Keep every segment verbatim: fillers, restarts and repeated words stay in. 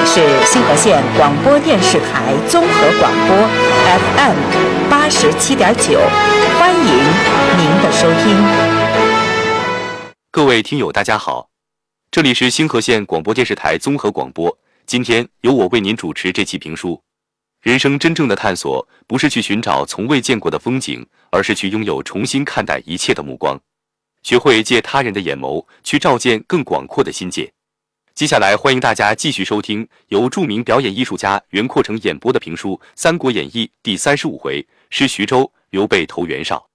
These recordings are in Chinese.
是兴和县广播电视台综合广播 F M 八十七点九，欢迎您的收听。 各位听友，大家好，这里是兴和县广播电视台综合广播。今天由我为您主持这期评书。人生真正的探索，不是去寻找从未见过的风景，而是去拥有重新看待一切的目光，学会借他人的眼眸去照见更广阔的心界。接下来欢迎大家继续收听由著名表演艺术家袁阔成演播的评书《三国演义》第三十五回，是徐州刘备投袁绍。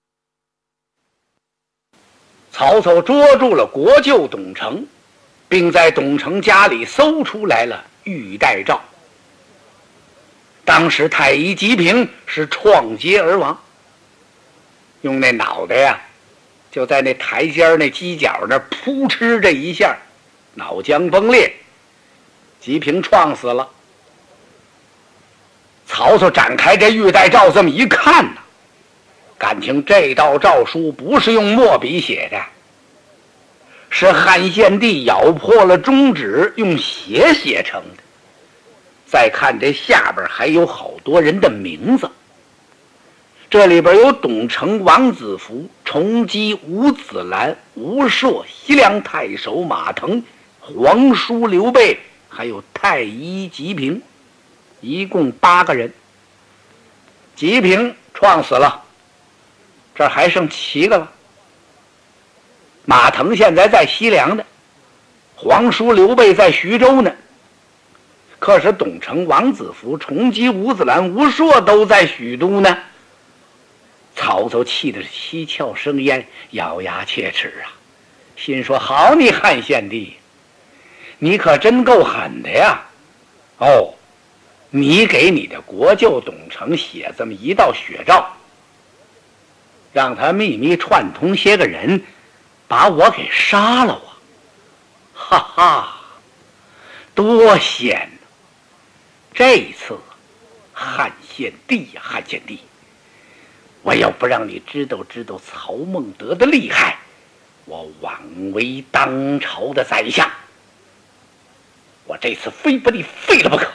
曹操捉住了国舅董承，并在董承家里搜出来了玉带诏。当时太医吉平是创阶而亡，用那脑袋呀，就在那台阶那犄角那扑哧这一下，脑浆崩裂，吉平撞死了。曹操展开这玉带诏这么一看呢，感情这道诏书不是用墨笔写的，是汉献帝咬破了中指用血写成的。再看这下边还有好多人的名字，这里边有董承、王子服、崇基、吴子兰、吴硕、西凉太守马腾、皇叔刘备，还有太医吉平，一共八个人。吉平撞死了，这还剩七个了。马腾现在在西凉呢，皇叔刘备在徐州呢。可是董承、王子服、崇基、吴子兰、吴硕都在许都呢。曹操气得是七窍生烟，咬牙切齿啊，心说：好你汉献帝，你可真够狠的呀！哦，你给你的国舅董承写这么一道血诏，让他秘密串通些个人，把我给杀了我！哈哈，多险！这一次，汉献帝呀，汉献帝，我要不让你知道知道曹孟德的厉害，我枉为当朝的宰相。我这次非把你废了不可。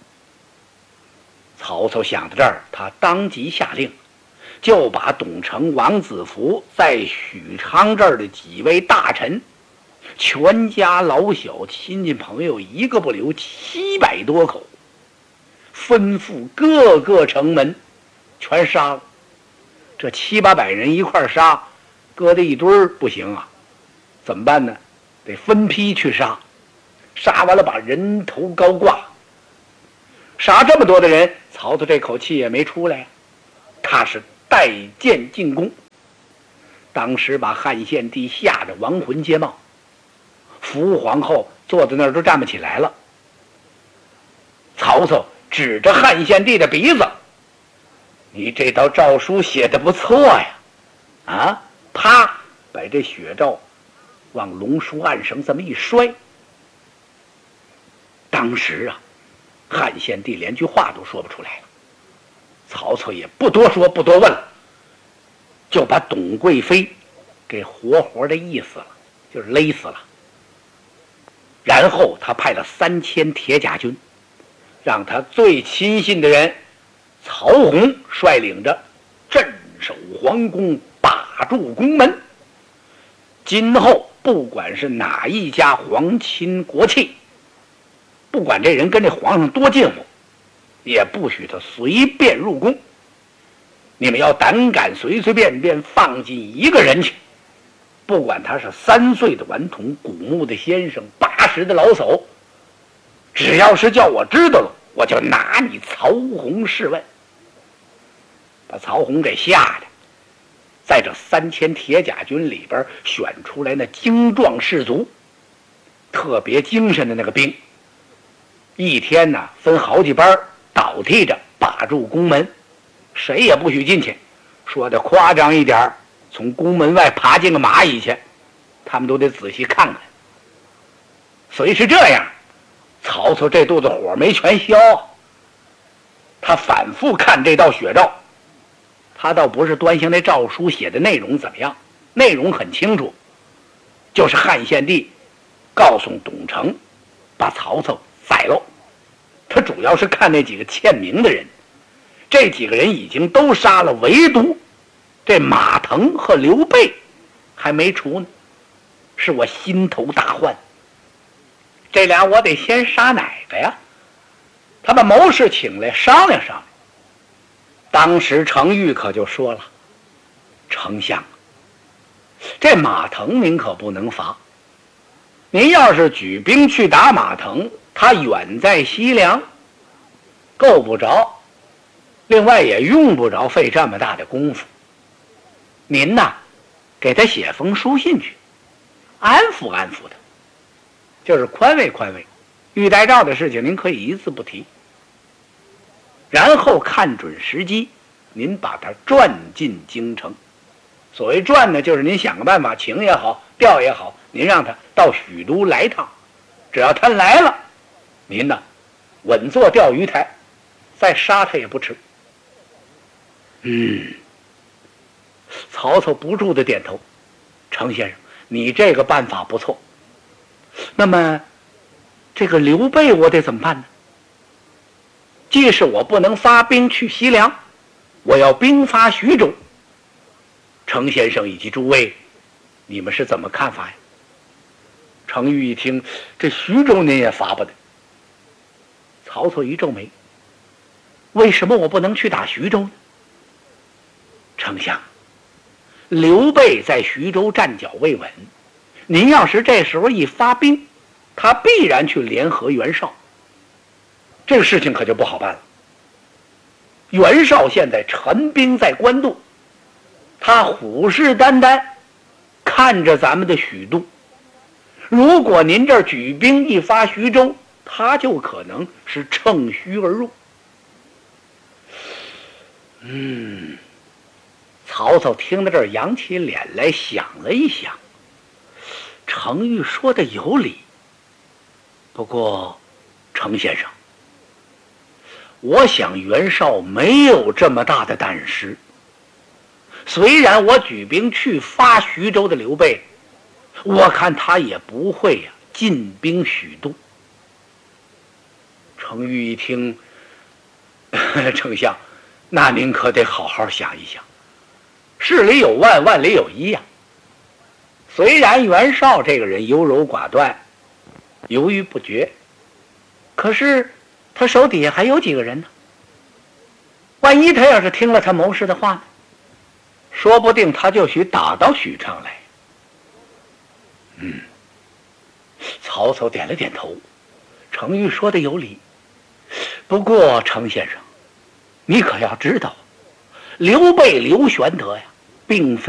曹操想到这儿，他当即下令，就把董承、王子服在许昌这儿的几位大臣，全家老小亲戚朋友一个不留，七百多口，吩咐各个城门全杀了。这七八百人一块杀，搁在一堆儿不行啊，怎么办呢？得分批去杀，杀完了把人头高挂。杀这么多的人，曹操这口气也没出来，他是带剑进攻。当时把汉献帝吓得亡魂皆冒，伏皇后坐在那儿都站不起来了。曹操指着汉献帝的鼻子：你这道诏书写得不错呀！啊，啪，把这血诏往龙书案上这么一摔。当时啊，汉献帝连句话都说不出来了。曹操也不多说不多问了，就把董贵妃给活活的缢死了，就是勒死了。然后他派了三千铁甲军，让他最亲信的人曹洪率领着镇守皇宫，把住宫门。今后不管是哪一家皇亲国戚，不管这人跟这皇上多近乎，也不许他随便入宫。你们要胆敢随随便便放进一个人去，不管他是三岁的顽童、古墓的先生、八十的老叟，只要是叫我知道了，我就拿你曹洪试问。把曹洪给吓的，在这三千铁甲军里边选出来那精壮士卒，特别精神的那个兵，一天呢分好几班，倒替着把住宫门，谁也不许进去。说的夸张一点，从宫门外爬进个蚂蚁去，他们都得仔细看看。所以是这样，曹操这肚子火没全消，他反复看这道血诏。他倒不是端详那诏书写的内容怎么样，内容很清楚，就是汉献帝告诉董承把曹操宰了， 他主要是看那几个欠名的人，这几个人已经都杀了，唯独这马腾和刘备还没除呢，是我心头大患。这俩我得先杀哪个呀？他把谋士请来商量商量。当时程昱可就说了：“丞相，这马腾您可不能罚。您要是举兵去打马腾，他远在西凉，够不着，另外也用不着费这么大的功夫。您呐，给他写封书信去，安抚安抚他，就是宽慰宽慰。玉带诏的事情您可以一字不提，然后看准时机，您把他转进京城。所谓转呢，就是您想个办法，请也好，调也好，您让他到许都来趟，只要他来了，您呢稳坐钓鱼台，再杀他也不迟。”嗯，曹操不住的点头：“程先生，你这个办法不错。那么这个刘备我得怎么办呢？既是我不能发兵去西凉，我要兵发徐州。程先生以及诸位，你们是怎么看法呀？”程昱一听，这徐州您也发不得。曹操一皱眉：“为什么我不能去打徐州呢？”丞相，刘备在徐州站脚未稳，您要是这时候一发兵，他必然去联合袁绍，这个事情可就不好办了。袁绍现在陈兵在官渡，他虎视眈眈看着咱们的许都，如果您这儿举兵一发徐州，他就可能是乘虚而入。嗯，曹操听到这儿，扬起脸来，想了一想，程昱说的有理。不过，程先生，我想袁绍没有这么大的胆识。虽然我举兵去发徐州的刘备，我看他也不会呀、啊、进兵许都。程昱一听，丞相，那您可得好好想一想。事里有万，万里有一呀、啊。虽然袁绍这个人优柔寡断，犹豫不决，可是他手底下还有几个人呢？万一他要是听了他谋士的话呢？说不定他就许打到许昌来。嗯，曹操点了点头，程昱说的有理。不过程先生，你可要知道，刘备刘玄德呀，并非